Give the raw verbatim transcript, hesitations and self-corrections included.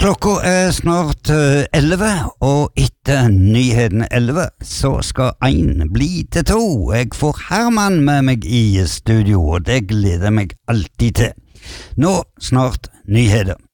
Klokka er snart elleve, og etter nyheten elleve så skal en bli til to. Jeg får Herman med meg i studio, og det gleder meg alltid til. Nå snart nyheter.